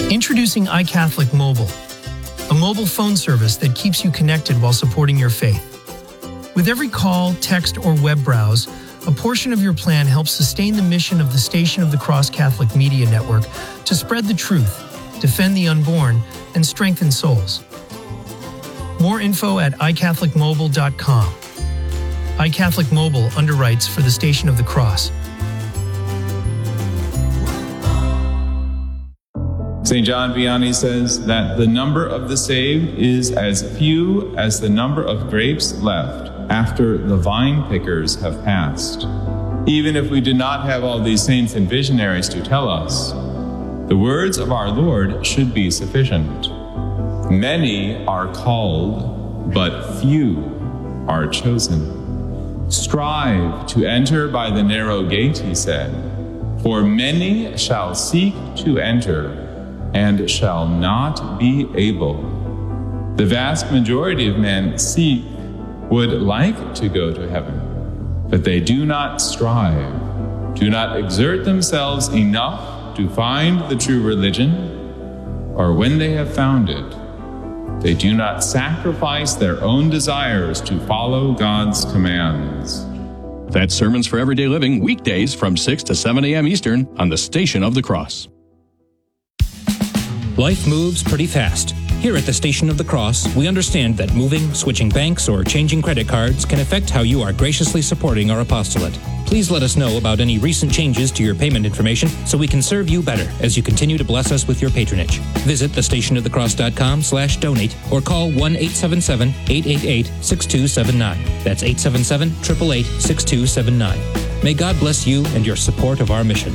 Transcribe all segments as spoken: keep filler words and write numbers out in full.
Introducing iCatholic Mobile, a mobile phone service that keeps you connected while supporting your faith. With every call, text, or web browse, a portion of your plan helps sustain the mission of the Station of the Cross Catholic Media Network to spread the truth, defend the unborn, and strengthen souls. More info at i catholic mobile dot com. iCatholic Mobile underwrites for the Station of the Cross. Saint John Vianney says that the number of the saved is as few as the number of grapes left after the vine pickers have passed. Even if we do not have all these saints and visionaries to tell us, the words of our Lord should be sufficient. Many are called, but few are chosen. Strive to enter by the narrow gate, he said, for many shall seek to enter and shall not be able. The vast majority of men seek, would like to go to heaven, but they do not strive, do not exert themselves enough to find the true religion, or when they have found it, they do not sacrifice their own desires to follow God's commands. That's Sermons for Everyday Living, weekdays from six to seven a.m. Eastern on the Station of the Cross. Life moves pretty fast. Here at the Station of the Cross, we understand that moving, switching banks, or changing credit cards can affect how you are graciously supporting our apostolate. Please let us know about any recent changes to your payment information so we can serve you better as you continue to bless us with your patronage. Visit the station of the cross dot com slash donate or call one eight seven seven, eight eight eight, six two seven nine. That's eight seven seven, eight eight eight, six two seven nine. May God bless you and your support of our mission.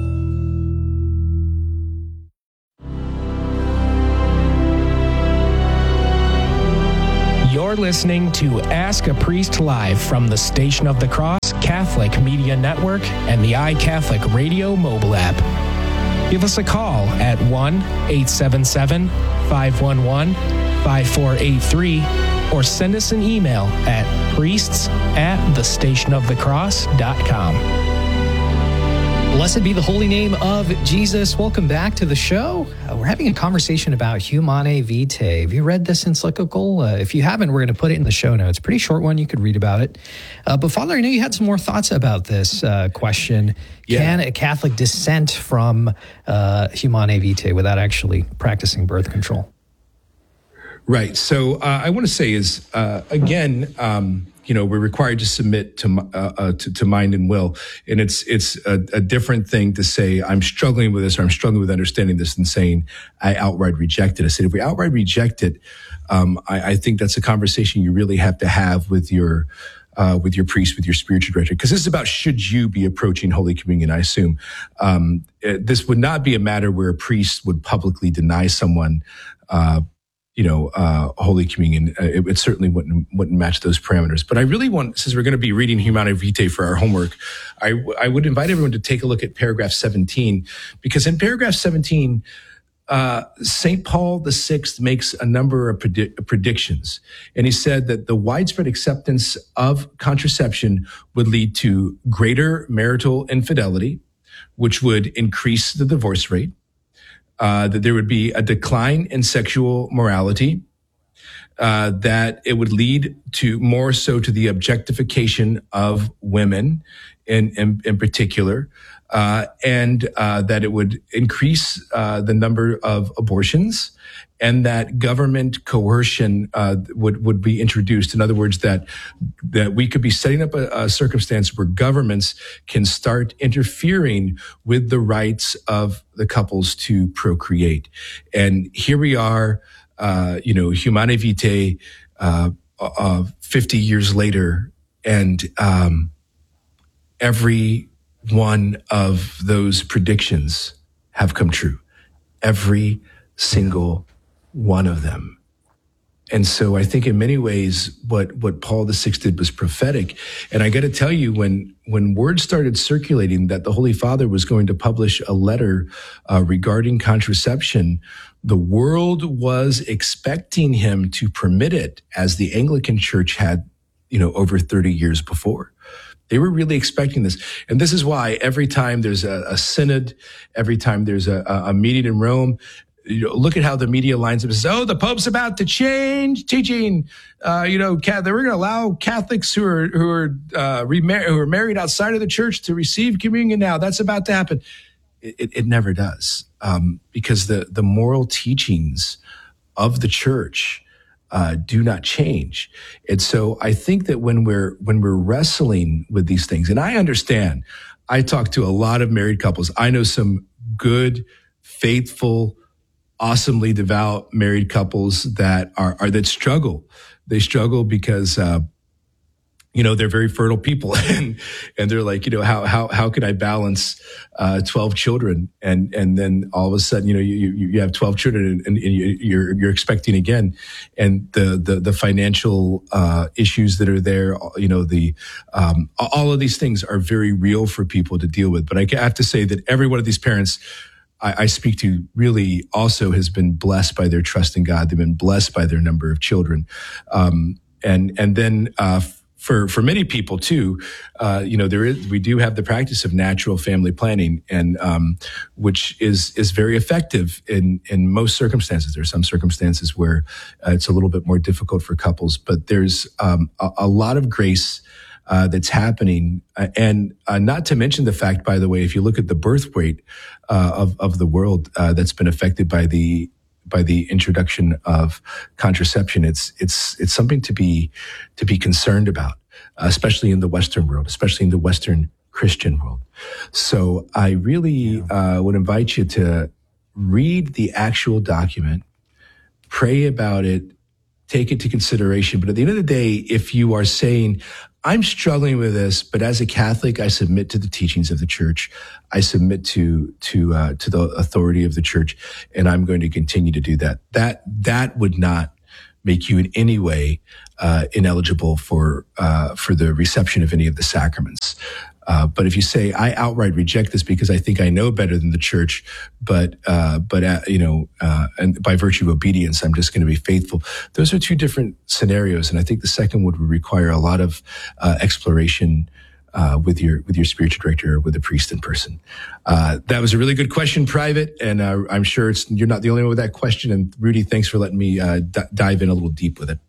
You're listening to Ask a Priest Live from the Station of the Cross Catholic Media Network and the iCatholic Radio mobile app. Give us a call at one eight seven seven, five one one, five four eight three or send us an email at priests at the station of the cross dot com. Blessed be the holy name of Jesus. Welcome back to the show. Uh, we're having a conversation about Humanae Vitae. Have you read this encyclical? Uh, if you haven't, we're going to put it in the show notes. Pretty short one. You could read about it. Uh, but Father, I know you had some more thoughts about this uh, question. Yeah. Can a Catholic dissent from uh, Humanae Vitae without actually practicing birth control? Right. So uh, I want to say is, uh, again, um, you know, we're required to submit to, uh, uh, to to mind and will, and it's it's a, a different thing to say I'm struggling with this or I'm struggling with understanding this than saying I outright reject it. I said if we outright reject it, um, I, I think that's a conversation you really have to have with your uh, with your priest, with your spiritual director, because this is about should you be approaching Holy Communion. I assume um, it, this would not be a matter where a priest would publicly deny someone. Uh, you know, uh, Holy Communion. Uh, it, it certainly wouldn't wouldn't match those parameters. But I really want, since we're going to be reading Humanae Vitae for our homework, I, w- I would invite everyone to take a look at paragraph seventeen, because in paragraph seventeen, uh, Saint Paul the Sixth makes a number of predi- predictions. And he said that the widespread acceptance of contraception would lead to greater marital infidelity, which would increase the divorce rate. Uh, that there would be a decline in sexual morality, uh, that it would lead to more so to the objectification of women in, in, in particular, uh, and uh, that it would increase uh, the number of abortions, and that government coercion uh, would would be introduced. In other words, that that we could be setting up a, a circumstance where governments can start interfering with the rights of the couples to procreate. And here we are, uh, you know, Humanae Vitae, uh, uh, fifty years later, and um, every one of those predictions have come true. Every single one of them. And so I think in many ways, what, what Paul the Sixth did was prophetic. And I got to tell you, when, when word started circulating that the Holy Father was going to publish a letter uh, regarding contraception, the world was expecting him to permit it, as the Anglican Church had, you know, over thirty years before. They were really expecting this. And this is why every time there's a, a synod, every time there's a, a meeting in Rome, you know, look at how the media lines up and says, oh, the Pope's about to change teaching. Uh, you know, we're going to allow Catholics who are who are uh, remar- who are married outside of the church to receive communion now. That's about to happen. It, it, it never does, um, because the the moral teachings of the church uh, do not change. And so I think that when we're when we're wrestling with these things, and I understand, I talk to a lot of married couples. I know some good, faithful, awesomely devout married couples that are, are that struggle. They struggle because, uh, you know, they're very fertile people, and and they're like, you know, how how how can I balance uh, twelve children, and and then all of a sudden, you know, you you, you have twelve children, and, and you're you're expecting again, and the the the financial uh, issues that are there, you know, the um, all of these things are very real for people to deal with. But I have to say that every one of these parents I, I speak to really also has been blessed by their trust in God. They've been blessed by their number of children, um, and and then. Uh, For for many people too, uh, you know, there is we do have the practice of natural family planning, and um, which is is very effective in in most circumstances. There are some circumstances where uh, it's a little bit more difficult for couples, but there's um, a, a lot of grace uh, that's happening, uh, and uh, not to mention the fact, by the way, if you look at the birth rate uh, of of the world uh, that's been affected by the by the introduction of contraception, it's it's it's something to be to be concerned about, uh, especially in the Western world, especially in the Western Christian world. So I really uh, would invite you to read the actual document, pray about it, take it to consideration. But at the end of the day, if you are saying, I'm struggling with this, but as a Catholic, I submit to the teachings of the church. I submit to to uh, to the authority of the church, and I'm going to continue to do that. That that would not make you in any way uh, ineligible for uh, for the reception of any of the sacraments. Uh, but if you say, I outright reject this because I think I know better than the church, but, uh, but, uh, you know, uh, and by virtue of obedience, I'm just going to be faithful. Those are two different scenarios. And I think the second would require a lot of, uh, exploration, uh, with your, with your spiritual director or with a priest in person. Uh, that was a really good question, Private. And, uh, I'm sure it's, you're not the only one with that question. And Rudy, thanks for letting me, uh, d- dive in a little deep with it.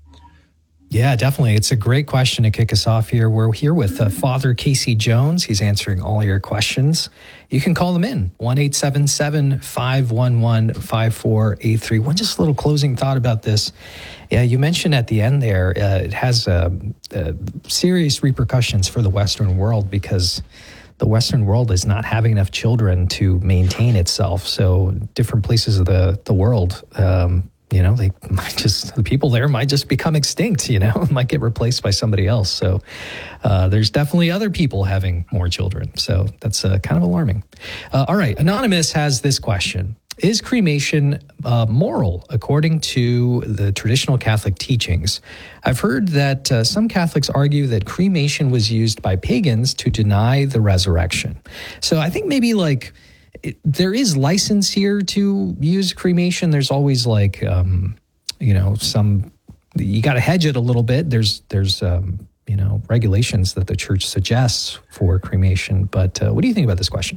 Yeah, definitely. It's a great question to kick us off here. We're here with uh, Father Casey Jones. He's answering all your questions. You can call him in, one eight seven seven, five one one, five four eight three. One just little closing thought about this. Yeah, you mentioned at the end there, uh, it has uh, uh, serious repercussions for the Western world because the Western world is not having enough children to maintain itself. So different places of the, the world, um, you know, they might just, the people there might just become extinct, you know, might get replaced by somebody else. So uh, there's definitely other people having more children. So that's uh, kind of alarming. Uh, all right. Anonymous has this question. Is cremation uh, moral according to the traditional Catholic teachings? I've heard that uh, some Catholics argue that cremation was used by pagans to deny the resurrection. So I think maybe like, It, there is license here to use cremation. There's always like, um, you know, some, you got to hedge it a little bit. There's, there's, um, you know, regulations that the church suggests for cremation. But uh, what do you think about this question?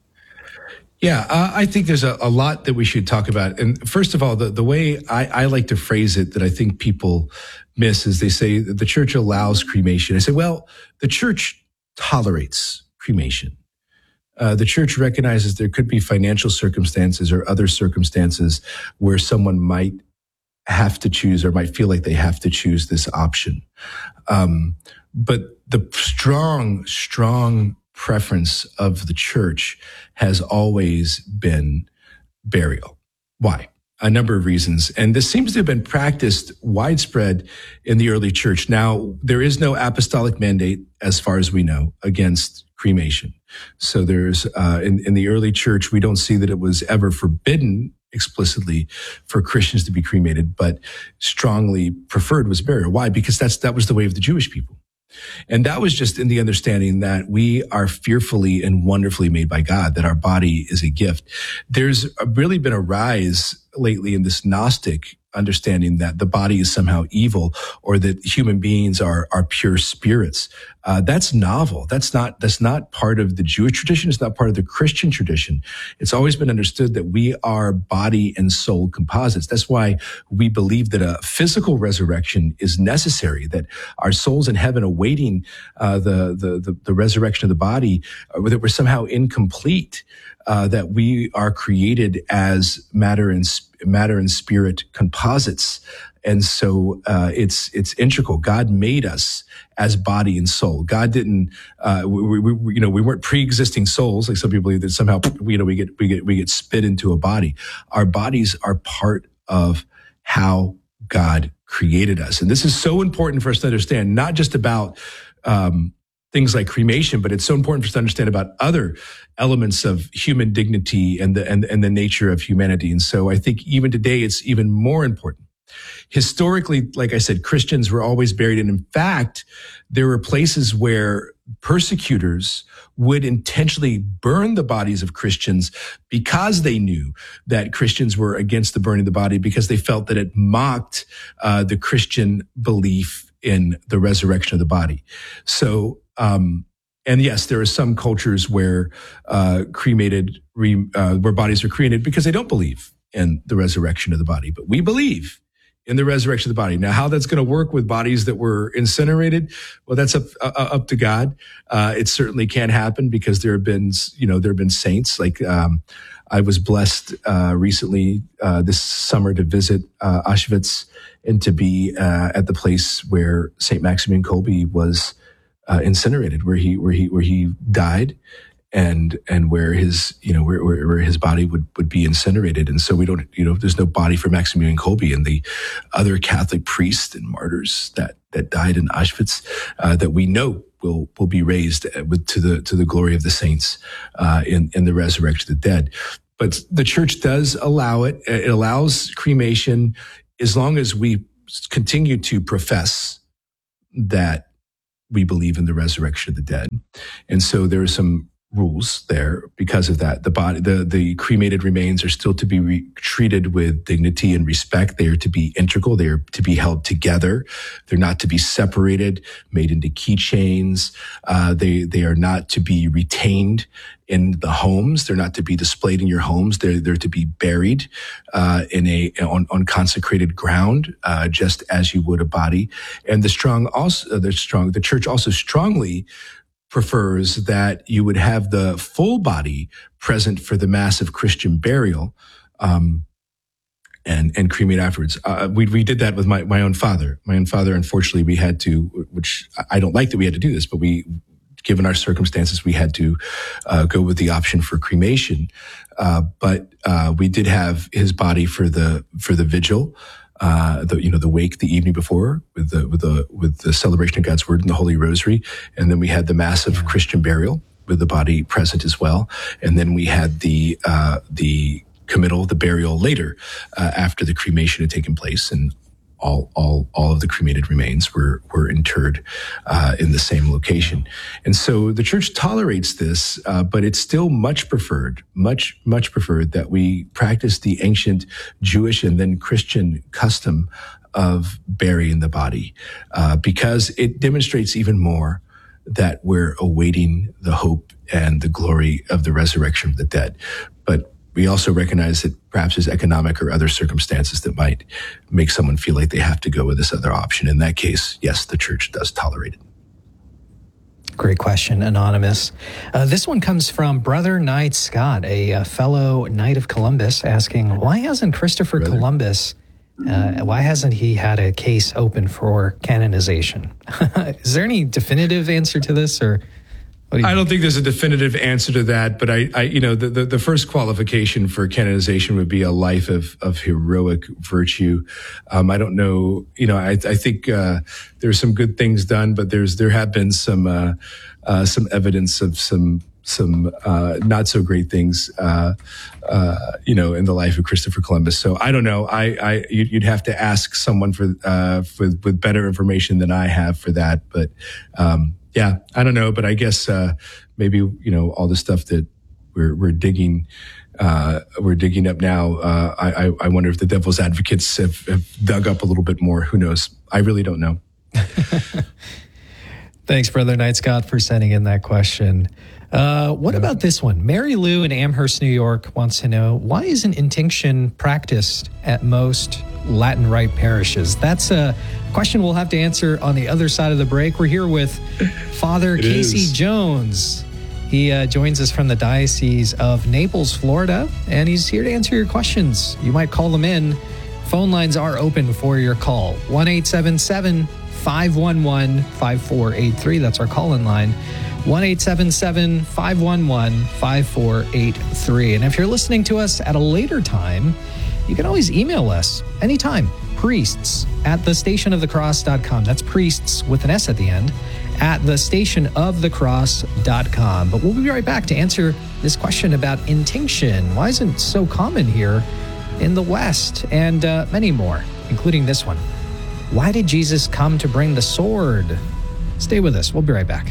Yeah, uh, I think there's a, a lot that we should talk about. And first of all, the, the way I, I like to phrase it that I think people miss is they say that the church allows cremation. I say, well, the church tolerates cremation. Uh, the church recognizes there could be financial circumstances or other circumstances where someone might have to choose or might feel like they have to choose this option. Um, but the strong, strong preference of the church has always been burial. Why? A number of reasons. And this seems to have been practiced widespread in the early church. Now, there is no apostolic mandate, as far as we know, against cremation. So there's, uh, in, in the early church, we don't see that it was ever forbidden explicitly for Christians to be cremated, but strongly preferred was burial. Why? Because that's, that was the way of the Jewish people. And that was just in the understanding that we are fearfully and wonderfully made by God, that our body is a gift. There's really been a rise lately in this Gnostic understanding that the body is somehow evil or that human beings are are pure spirits. Uh, that's novel. That's not that's not part of the Jewish tradition. It's not part of the Christian tradition. It's always been understood that we are body and soul composites. That's why we believe that a physical resurrection is necessary, that our souls in heaven awaiting uh, the, the the the resurrection of the body, uh, that we're somehow incomplete. Uh, that we are created as matter and matter and spirit composites, and so uh, it's it's integral. God made us as body and soul. God didn't, uh, we, we, you know, we weren't pre-existing souls like some people believe that somehow you know we get we get we get spit into a body. Our bodies are part of how God created us, and this is so important for us to understand. Not just about um, things like cremation, but it's so important for us to understand about other elements of human dignity and the and, and the nature of humanity. And so I think even today it's even more important. Historically, like I said, Christians were always buried. And in fact, there were places where persecutors would intentionally burn the bodies of Christians because they knew that Christians were against the burning of the body, because they felt that it mocked uh, the Christian belief in the resurrection of the body. So, um, And yes, there are some cultures where uh, cremated, re, uh, where bodies are cremated because they don't believe in the resurrection of the body. But we believe in the resurrection of the body. Now, how that's going to work with bodies that were incinerated, well, that's up uh, up to God. Uh, it certainly can happen because there have been, you know, there have been saints. Like um, I was blessed uh, recently uh, this summer to visit uh, Auschwitz and to be uh, at the place where Saint Maximilian Kolbe was Uh, incinerated, where he where he where he died, and and where his you know where where, where his body would, would be incinerated. And so we don't you know there's no body for Maximilian Kolbe and the other Catholic priests and martyrs that that died in Auschwitz uh, that we know will will be raised with to the to the glory of the saints uh, in in the resurrection of the dead. But the church does allow it. It allows cremation as long as we continue to profess that we believe in the resurrection of the dead. And so there are some rules there because of that. The body, the, the cremated remains are still to be re- treated with dignity and respect. They are to be integral. They are to be held together. They're not to be separated, made into keychains. Uh, they, they are not to be retained in the homes. They're not to be displayed in your homes. They're, they're to be buried, uh, in a, on, on consecrated ground, uh, just as you would a body. And the strong also, uh, the strong, the church also strongly prefers that you would have the full body present for the massive Christian burial, um, and, and cremate afterwards. Uh, we, we did that with my, my own father. My own father, unfortunately, we had to, which I don't like that we had to do this, but we, given our circumstances, we had to uh, go with the option for cremation. Uh, but uh, we did have his body for the for the vigil, uh, the you know the wake the evening before with the with the with the celebration of God's word and the Holy Rosary, and then we had the massive Christian burial with the body present as well, and then we had the uh, the committal, the burial later uh, after the cremation had taken place, and all, all, all of the cremated remains were, were interred, uh, in the same location. And so the church tolerates this, uh, but it's still much preferred, much, much preferred that we practice the ancient Jewish and then Christian custom of burying the body, uh, because it demonstrates even more that we're awaiting the hope and the glory of the resurrection of the dead. But we also recognize that perhaps there's economic or other circumstances that might make someone feel like they have to go with this other option. In that case, yes, the church does tolerate it. Great question, Anonymous. Uh, this one comes from Brother Knight Scott, a, a fellow Knight of Columbus, asking, why hasn't Christopher Brother. Columbus, uh, why hasn't he had a case open for canonization? Is there any definitive answer to this, or... Do I don't think there's a definitive answer to that, but I, I you know, the, the, the first qualification for canonization would be a life of, of heroic virtue. Um, I don't know, you know, I, I think, uh, there's some good things done, but there's, there have been some, uh, uh, some evidence of some, some, uh, not so great things, uh, uh, you know, in the life of Christopher Columbus. So I don't know. I, I, you'd have to ask someone for, uh, with, with better information than I have for that. But, um, yeah, I don't know, but I guess uh, maybe, you know, all the stuff that we're we're digging uh, we're digging up now. Uh, I, I wonder if the devil's advocates have, have dug up a little bit more. Who knows? I really don't know. Thanks, Brother Knight Scott, for sending in that question. Uh, what yeah. about this one? Mary Lou in Amherst, New York wants to know, why isn't intinction practiced at most Latin Rite parishes? That's a question we'll have to answer on the other side of the break. We're here with Father it Casey is. Jones. He uh, joins us from the Diocese of Naples, Florida, and he's here to answer your questions. You might call them in. Phone lines are open for your call. one eight seven seven, five one one, five four eight three. That's our call-in line. one eight seven seven, five one one, five four eight three. And if you're listening to us at a later time, you can always email us anytime. Priests at the station of the cross dot com. That's priests with an S at the end at the station of the cross dot com. But we'll be right back to answer this question about intinction. Why isn't it so common here in the West? And uh, many more, including this one. Why did Jesus come to bring the sword? Stay with us. We'll be right back.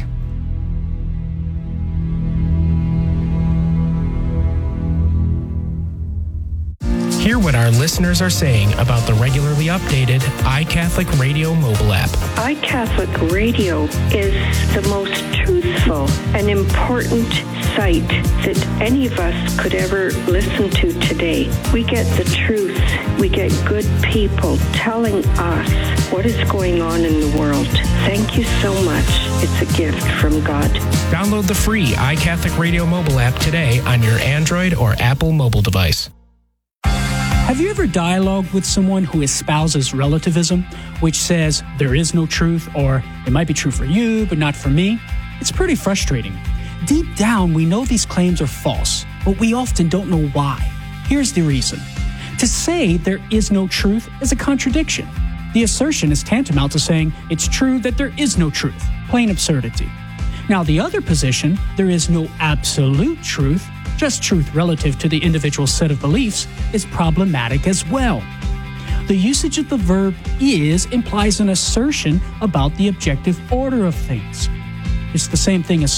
Hear what our listeners are saying about the regularly updated iCatholic Radio mobile app. iCatholic Radio is the most truthful and important site that any of us could ever listen to today. We get the truth. We get good people telling us what is going on in the world. Thank you so much. It's a gift from God. Download the free iCatholic Radio mobile app today on your Android or Apple mobile device. Have you ever dialogued with someone who espouses relativism, which says there is no truth, or it might be true for you, but not for me? It's pretty frustrating. Deep down, we know these claims are false, but we often don't know why. Here's the reason. To say there is no truth is a contradiction. The assertion is tantamount to saying it's true that there is no truth. Plain absurdity. Now, the other position, there is no absolute truth, just truth relative to the individual set of beliefs, is problematic as well. The usage of the verb is implies an assertion about the objective order of things. It's the same thing as